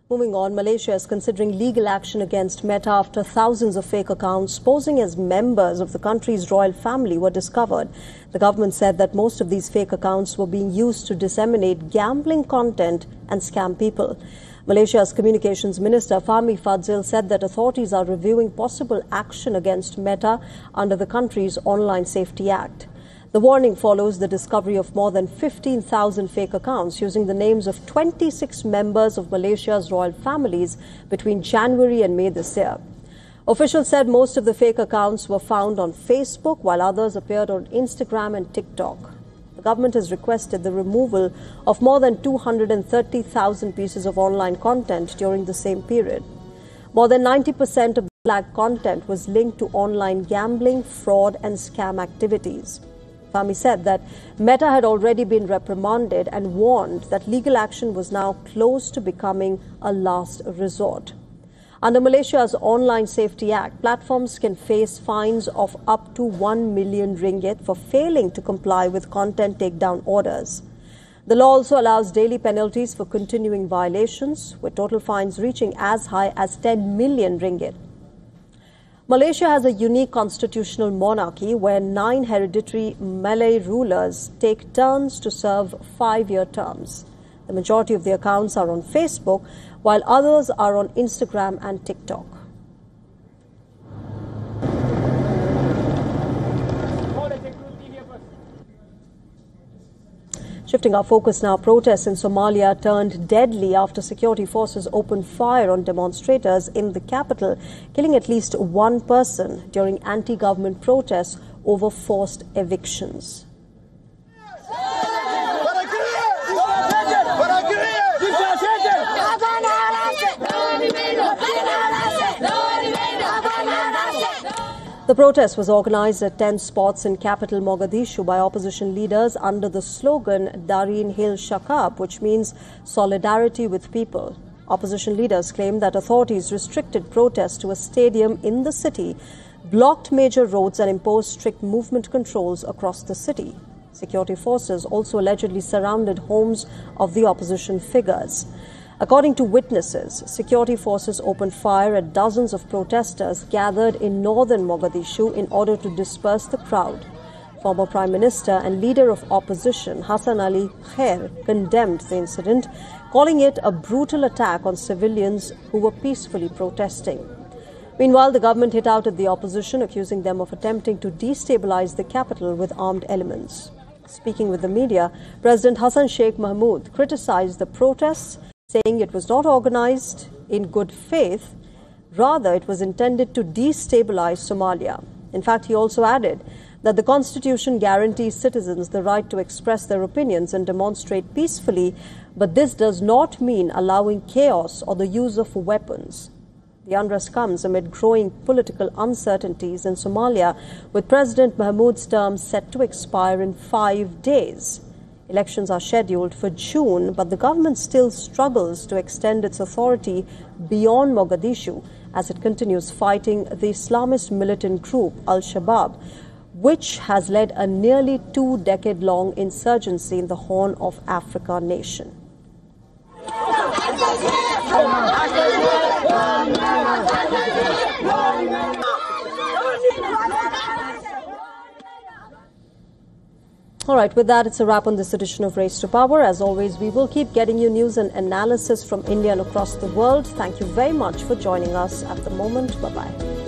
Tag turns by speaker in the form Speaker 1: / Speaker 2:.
Speaker 1: Moving on, Malaysia is considering legal action against Meta after thousands of fake accounts posing as members of the country's royal family were discovered. The government said that most of these fake accounts were being used to disseminate gambling content and scam people. Malaysia's Communications Minister Fahmi Fadzil said that authorities are reviewing possible action against Meta under the country's Online Safety Act. The warning follows the discovery of more than 15,000 fake accounts using the names of 26 members of Malaysia's royal families between January and May this year. Officials said most of the fake accounts were found on Facebook, while others appeared on Instagram and TikTok. The government has requested the removal of more than 230,000 pieces of online content during the same period. More than 90% of the flagged content was linked to online gambling, fraud and scam activities. Fahmi said that Meta had already been reprimanded and warned that legal action was now close to becoming a last resort. Under Malaysia's Online Safety Act, platforms can face fines of up to 1 million ringgit for failing to comply with content takedown orders. The law also allows daily penalties for continuing violations, with total fines reaching as high as 10 million ringgit. Malaysia has a unique constitutional monarchy where 9 hereditary Malay rulers take turns to serve 5-year terms. The majority of the accounts are on Facebook, while others are on Instagram and TikTok. Shifting our focus now, protests in Somalia turned deadly after security forces opened fire on demonstrators in the capital, killing at least one person during anti-government protests over forced evictions. The protest was organized at 10 spots in capital Mogadishu by opposition leaders under the slogan Darin Hil Shakab, which means solidarity with people. Opposition leaders claimed that authorities restricted protests to a stadium in the city, blocked major roads and imposed strict movement controls across the city. Security forces also allegedly surrounded homes of the opposition figures. According to witnesses, security forces opened fire at dozens of protesters gathered in northern Mogadishu in order to disperse the crowd. Former Prime Minister and leader of opposition Hassan Ali Khair condemned the incident, calling it a brutal attack on civilians who were peacefully protesting. Meanwhile, the government hit out at the opposition, accusing them of attempting to destabilize the capital with armed elements. Speaking with the media, President Hassan Sheikh Mohamud criticized the protests, saying it was not organized in good faith, rather it was intended to destabilize Somalia. In fact, he also added that the constitution guarantees citizens the right to express their opinions and demonstrate peacefully, but this does not mean allowing chaos or the use of weapons. The unrest comes amid growing political uncertainties in Somalia, with President Mohamud's term set to expire in 5 days. Elections are scheduled for June, but the government still struggles to extend its authority beyond Mogadishu as it continues fighting the Islamist militant group Al-Shabaab, which has led a nearly 2-decade-long insurgency in the Horn of Africa nation. All right, with that, it's a wrap on this edition of Race to Power. As always, we will keep getting you news and analysis from India and across the world. Thank you very much for joining us at the moment. Bye-bye.